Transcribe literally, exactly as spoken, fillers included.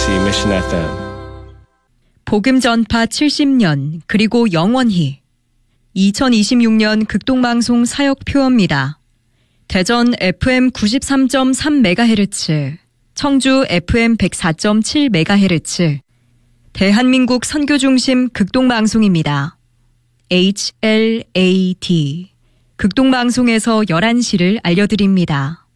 Mission 에프엠. 복음 전파 칠십 년 그리고 영원히 이천이십육 년 극동방송 사역표입니다. 대전 에프엠 구십삼 점 삼 메가헤르츠, 청주 에프엠 백사 점 칠 메가헤르츠, 대한민국 선교중심 극동방송입니다. 에이치엘에이디 극동방송에서 열한 시를 알려드립니다.